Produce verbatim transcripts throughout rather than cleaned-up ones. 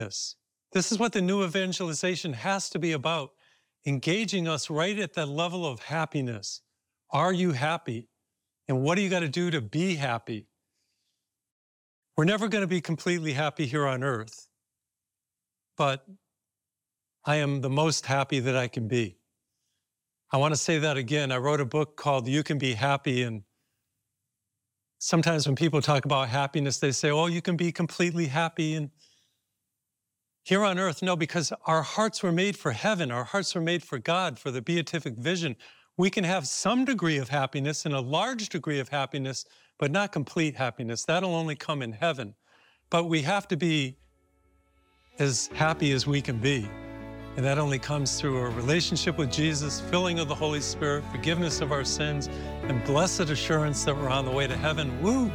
This This is what the new evangelization has to be about, engaging us right at the level of happiness. Are you happy? And what do you got to do to be happy? We're never going to be completely happy here on earth, but I am the most happy that I can be. I want to say that again. I wrote a book called You Can Be Happy, and sometimes when people talk about happiness, they say, oh, you can be completely happy. And here on earth, no, because our hearts were made for heaven. Our hearts were made for God, for the beatific vision. We can have some degree of happiness and a large degree of happiness, but not complete happiness. That'll only come in heaven. But we have to be as happy as we can be. And that only comes through a relationship with Jesus, filling of the Holy Spirit, forgiveness of our sins, and blessed assurance that we're on the way to heaven. Woo!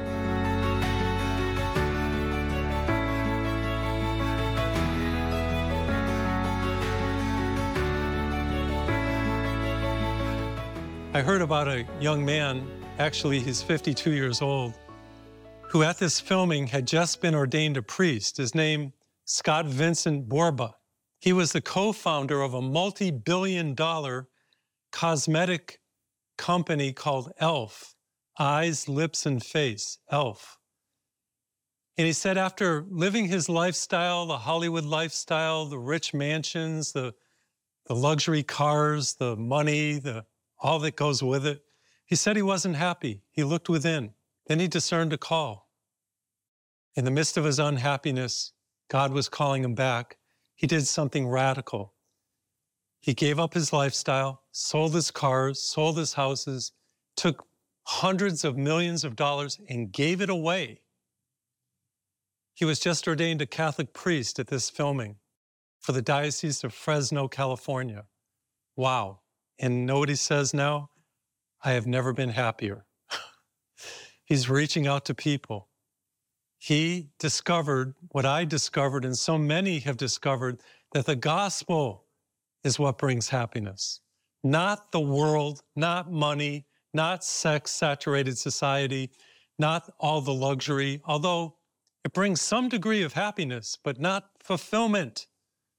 I heard about a young man, actually he's fifty-two years old, who at this filming had just been ordained a priest. His name, Scott Vincent Borba. He was the co-founder of a multi-billion dollar cosmetic company called E L F, Eyes, Lips, and Face, E L F. And he said after living his lifestyle, the Hollywood lifestyle, the rich mansions, the, the luxury cars, the money, the all that goes with it, he said he wasn't happy. He looked within. Then he discerned a call. In the midst of his unhappiness, God was calling him back. He did something radical. He gave up his lifestyle, sold his cars, sold his houses, took hundreds of millions of dollars and gave it away. He was just ordained a Catholic priest at this filming for the Diocese of Fresno, California. Wow. And know what he says now? I have never been happier. He's reaching out to people. He discovered what I discovered, and so many have discovered, that the gospel is what brings happiness. Not the world, not money, not sex-saturated society, not all the luxury, although it brings some degree of happiness, but not fulfillment.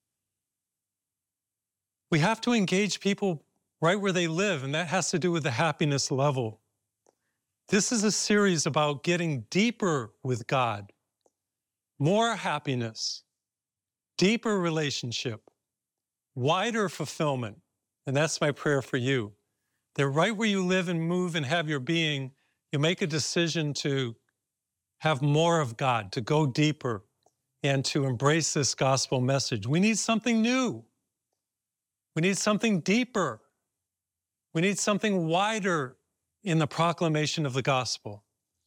We have to engage people right where they live, and that has to do with the happiness level. This is a series about getting deeper with God, more happiness, deeper relationship, wider fulfillment. And that's my prayer for you, that right where you live and move and have your being, you make a decision to have more of God, to go deeper, and to embrace this gospel message. We need something new. We need something deeper. We need something wider in the proclamation of the gospel.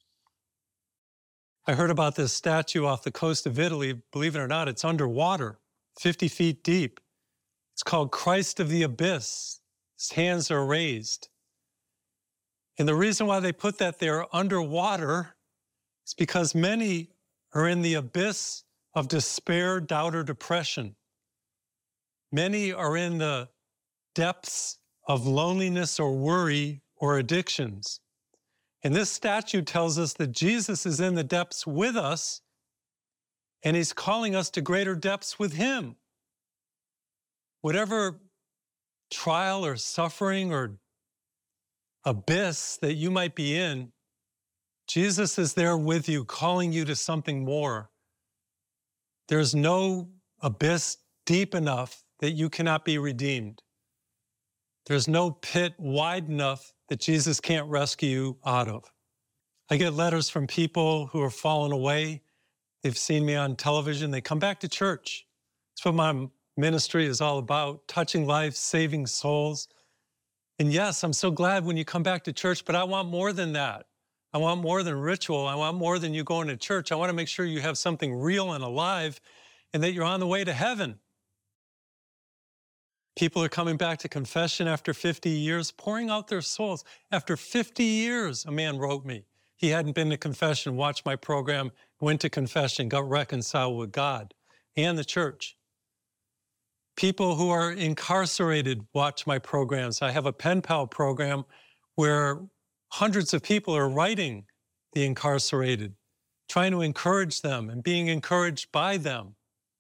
I heard about this statue off the coast of Italy. Believe it or not, it's underwater, fifty feet deep. It's called Christ of the Abyss. His hands are raised. And the reason why they put that there underwater is because many are in the abyss of despair, doubt, or depression. Many are in the depths of loneliness or worry or addictions. And this statue tells us that Jesus is in the depths with us, and he's calling us to greater depths with him. Whatever trial or suffering or abyss that you might be in, Jesus is there with you, calling you to something more. There's no abyss deep enough that you cannot be redeemed. There's no pit wide enough that Jesus can't rescue you out of. I get letters from people who are fallen away. They've seen me on television. They come back to church. That's what my ministry is all about, touching lives, saving souls. And yes, I'm so glad when you come back to church, but I want more than that. I want more than ritual. I want more than you going to church. I want to make sure you have something real and alive and that you're on the way to heaven. People are coming back to confession after fifty years, pouring out their souls. After fifty years, a man wrote me. He hadn't been to confession, watched my program, went to confession, got reconciled with God and the church. People who are incarcerated watch my programs. I have a pen pal program where hundreds of people are writing the incarcerated, trying to encourage them and being encouraged by them.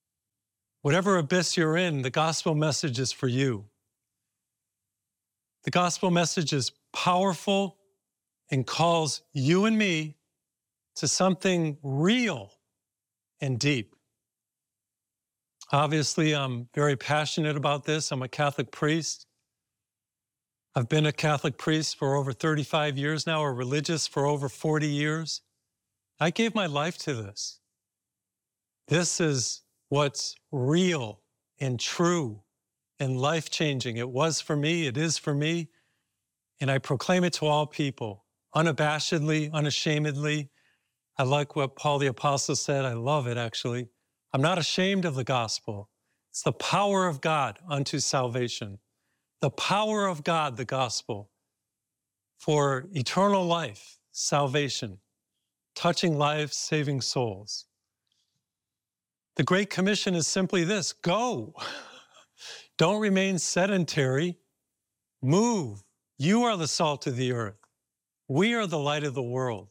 Whatever abyss you're in, the gospel message is for you. The gospel message is powerful and calls you and me to something real and deep. Obviously, I'm very passionate about this. I'm a Catholic priest. I've been a Catholic priest for over thirty-five years now, or religious for over forty years. I gave my life to this. This is what's real and true and life-changing. It was for me, it is for me, and I proclaim it to all people, unabashedly, unashamedly. I like what Paul the Apostle said. I love it, actually. I'm not ashamed of the gospel. It's the power of God unto salvation. The power of God, the gospel, for eternal life, salvation, touching lives, saving souls. The Great Commission is simply this: go. Don't remain sedentary. Move. You are the salt of the earth. We are the light of the world.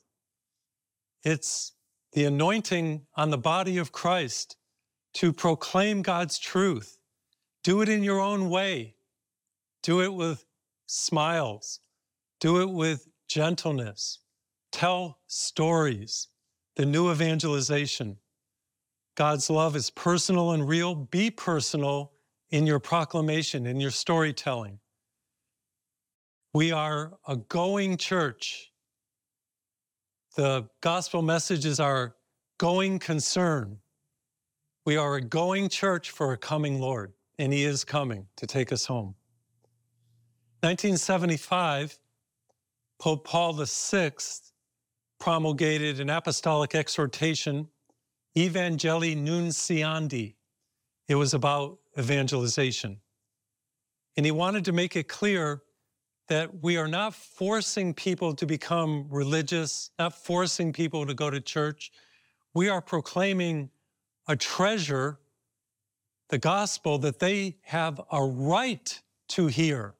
It's the anointing on the body of Christ to proclaim God's truth. Do it in your own way. Do it with smiles. Do it with gentleness. Tell stories. The new evangelization. God's love is personal and real. Be personal in your proclamation, in your storytelling. We are a going church. The gospel message is our going concern. We are a going church for a coming Lord, and he is coming to take us home. nineteen seventy-five, Pope Paul the Sixth promulgated an apostolic exhortation, Evangelii Nunciandi. It was about evangelization. And he wanted to make it clear that we are not forcing people to become religious, not forcing people to go to church. We are proclaiming a treasure, the gospel, that they have a right to hear.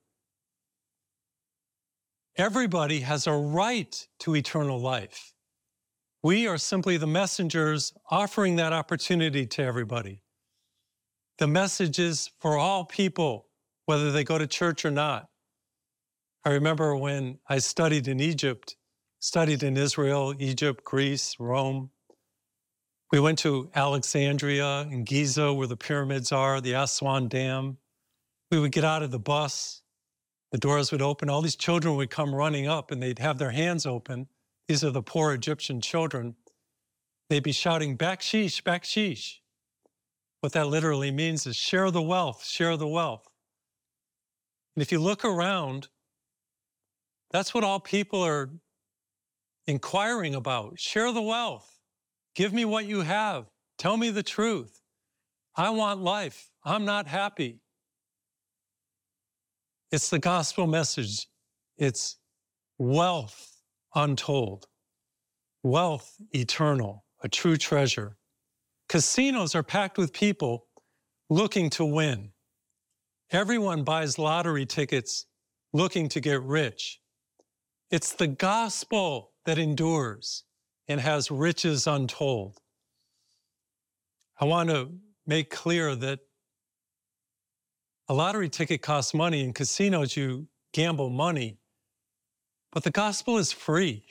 Everybody has a right to eternal life. We are simply the messengers offering that opportunity to everybody. The message is for all people, whether they go to church or not. I remember when I studied in Egypt, studied in Israel, Egypt, Greece, Rome. We went to Alexandria and Giza, where the pyramids are, the Aswan Dam. We would get out of the bus. The doors would open. All these children would come running up, and they'd have their hands open. These are the poor Egyptian children. They'd be shouting, bakshish, bakshish. What that literally means is share the wealth, share the wealth. And if you look around, that's what all people are inquiring about. Share the wealth. Give me what you have. Tell me the truth. I want life. I'm not happy. It's the gospel message. It's wealth untold, wealth eternal, a true treasure. Casinos are packed with people looking to win. Everyone buys lottery tickets looking to get rich. It's the gospel that endures and has riches untold. I want to make clear that a lottery ticket costs money. In casinos, you gamble money, but the gospel is free.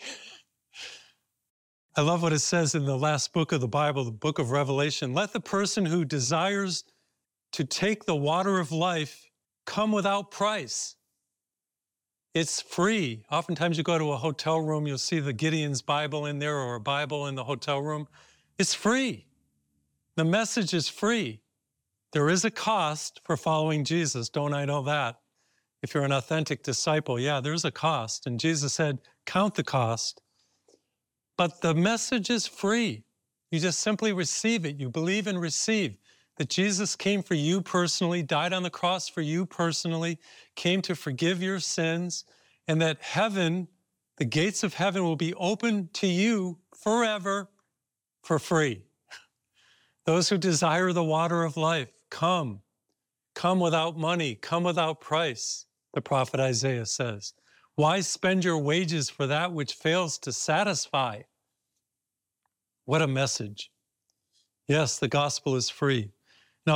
I love what it says in the last book of the Bible, the book of Revelation. Let the person who desires to take the water of life come without price. It's free. Oftentimes you go to a hotel room, you'll see the Gideon's Bible in there or a Bible in the hotel room. It's free. The message is free. There is a cost for following Jesus. Don't I know that? If you're an authentic disciple, yeah, there's a cost. And Jesus said, count the cost. But the message is free. You just simply receive it. You believe and receive that Jesus came for you personally, died on the cross for you personally, came to forgive your sins, and that heaven, the gates of heaven, will be open to you forever for free. Those who desire the water of life, come. Come without money, come without price, the prophet Isaiah says. Why spend your wages for that which fails to satisfy? What a message. Yes, the gospel is free.